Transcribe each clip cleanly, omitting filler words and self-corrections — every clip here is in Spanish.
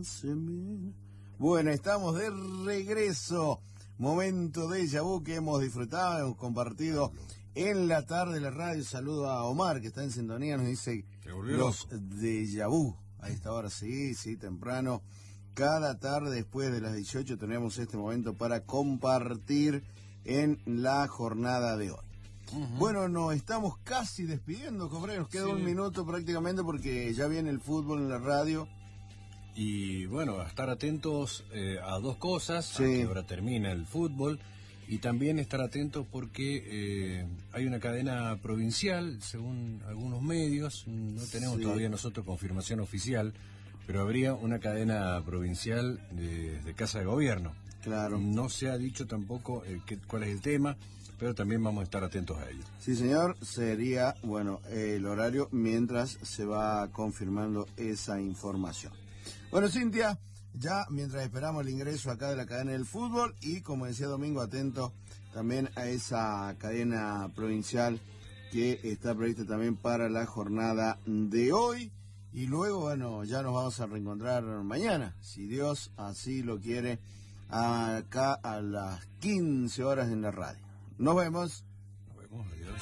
Bueno, estamos de regreso. Momento de déjà vu que hemos disfrutado, hemos compartido en la tarde de la radio. Saludo a Omar, que está en sintonía, nos dice los déjà vu. A esta hora, sí, temprano. Cada tarde después de las 18 tenemos este momento para compartir en la jornada de hoy. Bueno, nos estamos casi despidiendo, compadre. Nos queda un minuto prácticamente porque ya viene el fútbol en la radio. Y bueno, a estar atentos a dos cosas, a que ahora termina el fútbol, y también estar atentos porque hay una cadena provincial, según algunos medios, no tenemos todavía nosotros confirmación oficial, pero habría una cadena provincial de Casa de Gobierno. Claro. No se ha dicho tampoco cuál es el tema, pero también vamos a estar atentos a ello. Sí, señor, sería, bueno, el horario mientras se va confirmando esa información. Bueno, Cintia, ya mientras esperamos el ingreso acá de la cadena del fútbol y, como decía Domingo, atento también a esa cadena provincial que está prevista también para la jornada de hoy. Y luego, bueno, ya nos vamos a reencontrar mañana, si Dios así lo quiere, acá a las 15 horas en la radio. Nos vemos. Nos vemos, adiós.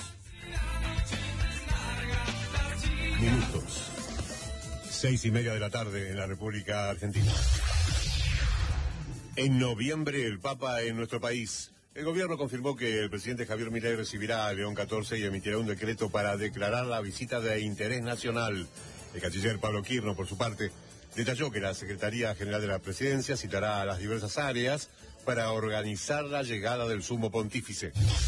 Minutos. 6:30 de la tarde en la República Argentina. En noviembre, el Papa en nuestro país. El gobierno confirmó que el presidente Javier Milei recibirá a León XIV y emitirá un decreto para declarar la visita de interés nacional. El canciller Pablo Quirno, por su parte, detalló que la Secretaría General de la Presidencia citará a las diversas áreas para organizar la llegada del sumo pontífice.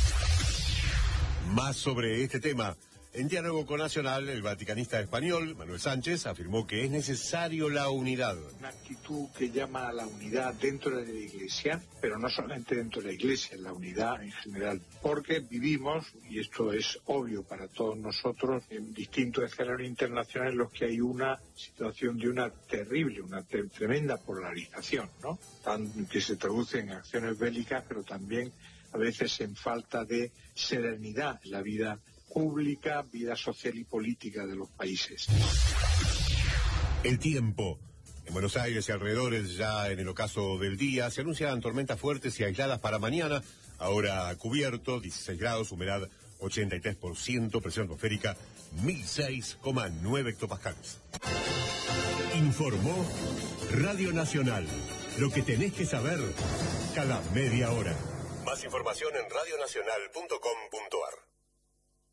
Más sobre este tema. En diálogo con Nacional, el vaticanista español, Manuel Sánchez, afirmó que es necesario la unidad. Una actitud que llama a la unidad dentro de la Iglesia, pero no solamente dentro de la Iglesia, la unidad en general. Porque vivimos, y esto es obvio para todos nosotros, en distintos escenarios internacionales en los que hay una situación de una terrible, una tremenda polarización, ¿no? Que se traduce en acciones bélicas, pero también a veces en falta de serenidad en la vida pública, vida social y política de los países. El tiempo. En Buenos Aires y alrededores, ya en el ocaso del día, se anuncian tormentas fuertes y aisladas para mañana. Ahora cubierto, 16 grados, humedad 83%, presión atmosférica 1006,9 hectopascales. Informó Radio Nacional. Lo que tenés que saber cada media hora. Más información en radionacional.com.ar.